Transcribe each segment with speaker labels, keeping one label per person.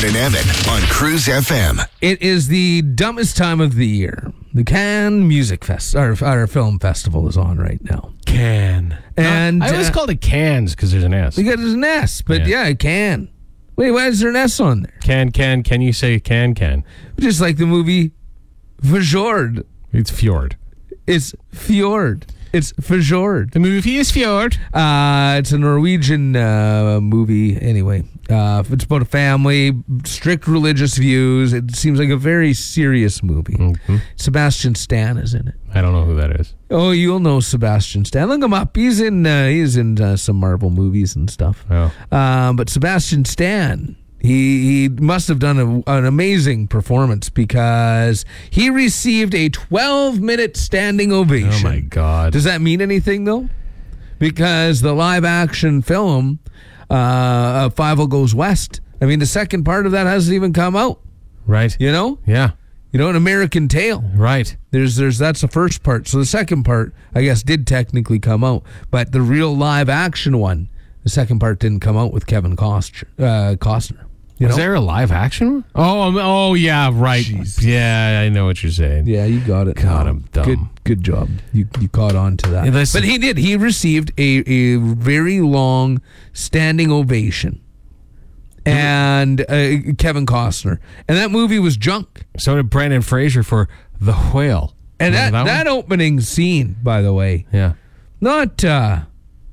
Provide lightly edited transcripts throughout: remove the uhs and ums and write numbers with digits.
Speaker 1: Brad and Evan on Cruise FM.
Speaker 2: It is the dumbest time of the year. The Cannes Music Fest, our film festival, is on right now.
Speaker 3: Can.
Speaker 2: And
Speaker 3: I always called it Cannes because there's an S.
Speaker 2: because there's an S, but yeah, it can. Wait, why is there an S on there?
Speaker 3: Can you say can?
Speaker 2: Just like the movie Fjord.
Speaker 3: It's Fjord.
Speaker 2: It's Fjord. It's Fjord.
Speaker 3: The movie is Fjord.
Speaker 2: It's a Norwegian movie. Anyway, it's about a family, strict religious views. It seems like a very serious movie.
Speaker 3: Mm-hmm.
Speaker 2: Sebastian Stan is in it.
Speaker 3: I don't know who that is.
Speaker 2: Oh, you'll know Sebastian Stan. Look him up. He's in some Marvel movies and stuff.
Speaker 3: Oh.
Speaker 2: But Sebastian Stan, he must have done an amazing performance because he received a 12-minute standing ovation.
Speaker 3: Oh, my God.
Speaker 2: Does that mean anything, though? Because the live-action film, Fievel Goes West, I mean, the second part of that hasn't even come out.
Speaker 3: Right.
Speaker 2: You know?
Speaker 3: Yeah.
Speaker 2: You know, An American Tail.
Speaker 3: Right.
Speaker 2: That's the first part. So the second part, I guess, did technically come out. But the real live-action one, the second part didn't come out with Kevin Costner.
Speaker 3: Was there a live action one? Oh, yeah, right.
Speaker 2: Jeez.
Speaker 3: Yeah, I know what you're saying.
Speaker 2: Yeah, you got it.
Speaker 3: God, I'm dumb.
Speaker 2: Good job. You caught on to that.
Speaker 3: Yeah,
Speaker 2: but he did. He received a very long standing ovation. And Kevin Costner. And that movie was junk.
Speaker 3: So did Brendan Fraser for The Whale.
Speaker 2: And
Speaker 3: Remember
Speaker 2: that opening scene, by the way,
Speaker 3: yeah.
Speaker 2: not an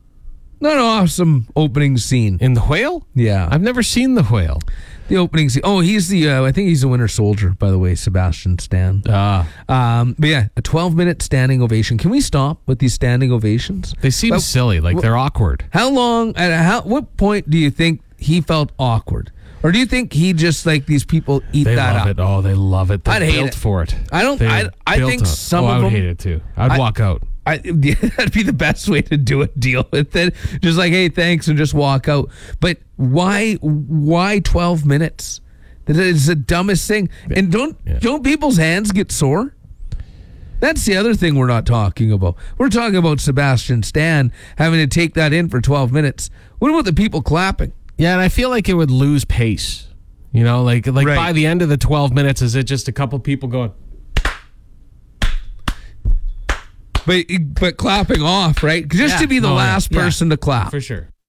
Speaker 2: awesome opening scene.
Speaker 3: In The Whale?
Speaker 2: Yeah.
Speaker 3: I've never seen The Whale.
Speaker 2: The opening scene. Oh, he's I think he's the Winter Soldier, by the way, Sebastian Stan. But yeah, a 12-minute standing ovation. Can we stop with these standing ovations?
Speaker 3: They seem silly, they're awkward.
Speaker 2: What point do you think he felt awkward? Or do you think he just, like, these people eat
Speaker 3: They
Speaker 2: that
Speaker 3: love
Speaker 2: up?
Speaker 3: it. Oh, they love it. They're
Speaker 2: I'd hate
Speaker 3: built
Speaker 2: it.
Speaker 3: for it.
Speaker 2: I don't.
Speaker 3: They're
Speaker 2: I
Speaker 3: built
Speaker 2: think
Speaker 3: up.
Speaker 2: some
Speaker 3: I
Speaker 2: of
Speaker 3: would
Speaker 2: them.
Speaker 3: hate it too. I'd walk out.
Speaker 2: That'd be the best way to do it. Deal with it. Just like, hey, thanks, and just walk out. But why 12 minutes? That is the dumbest thing. And don't people's hands get sore? That's the other thing we're not talking about. We're talking about Sebastian Stan having to take that in for 12 minutes. What about the people clapping?
Speaker 3: Yeah, and I feel like it would lose pace. You know, like
Speaker 2: Right.
Speaker 3: by the end of the 12 minutes, is it just a couple people going?
Speaker 2: But clapping off, right? Just to be the last person to clap.
Speaker 3: For sure.